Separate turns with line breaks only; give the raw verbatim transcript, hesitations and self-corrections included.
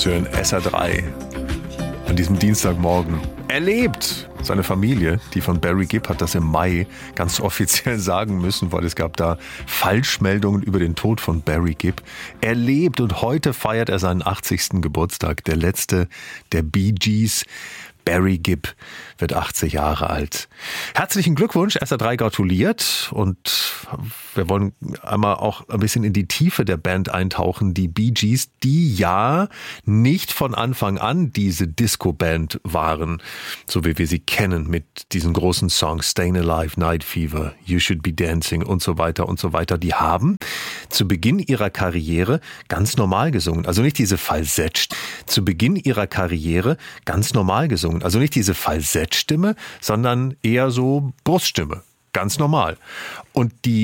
Sie hören S R drei an diesem Dienstagmorgen. Er lebt! Seine Familie, die von Barry Gibb, hat das im Mai ganz offiziell sagen müssen, weil es gab da Falschmeldungen über den Tod von Barry Gibb. Er lebt und heute feiert er seinen achtzigsten Geburtstag. Der letzte der Bee Gees. Barry Gibb wird achtzig Jahre alt. Herzlichen Glückwunsch, S R drei gratuliert, und wir wollen einmal auch ein bisschen in die Tiefe der Band eintauchen. Die Bee Gees, die ja nicht von Anfang an diese Disco-Band waren, so wie wir sie kennen mit diesen großen Songs Stayin' Alive, Night Fever, You Should Be Dancing und so weiter und so weiter. Die haben zu Beginn ihrer Karriere ganz normal gesungen, also nicht diese Falsett. Zu Beginn ihrer Karriere ganz normal gesungen. Also nicht diese Falsettstimme, sondern eher so Bruststimme. Ganz normal. Und die